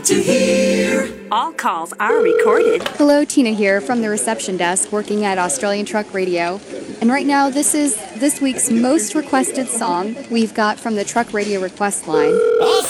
like to hear. All calls are recorded. Hello, Tina here from the reception desk working at Australian Truck Radio. And right now, this is this week's most requested song we've got from the Truck Radio request line. Awesome.